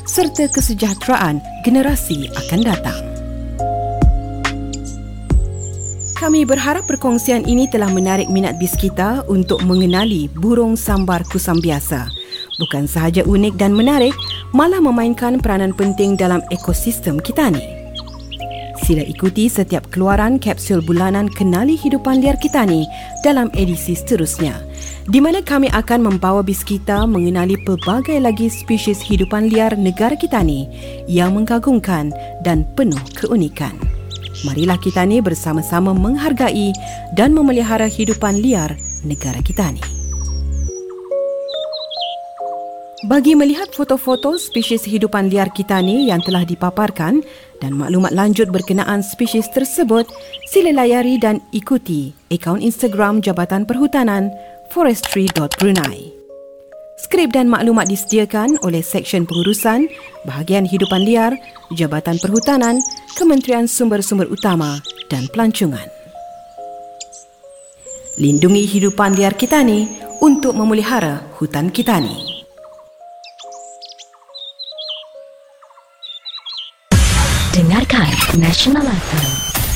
serta kesejahteraan generasi akan datang. Kami berharap perkongsian ini telah menarik minat BISKITA untuk mengenali burung sambar kusam biasa. Bukan sahaja unik dan menarik, malah memainkan peranan penting dalam ekosistem kita ni. Sila ikuti setiap keluaran kapsul bulanan Kenali Hidupan Liar Kita ni dalam edisi seterusnya, di mana kami akan membawa BISKITA mengenali pelbagai lagi spesies hidupan liar negara kita ni yang mengagumkan dan penuh keunikan. Marilah kita ni bersama-sama menghargai dan memelihara hidupan liar negara kita ni. Bagi melihat foto-foto spesies hidupan liar kita ni yang telah dipaparkan dan maklumat lanjut berkenaan spesies tersebut, sila layari dan ikuti akaun Instagram Jabatan Perhutanan forestry.brunei. Skrip dan maklumat disediakan oleh Seksyen Pengurusan Bahagian Hidupan Liar, Jabatan Perhutanan, Kementerian Sumber-Sumber Utama dan Pelancongan. Lindungi hidupan liar kita ni untuk memelihara hutan kita ni. Dengarkan Nasional FM.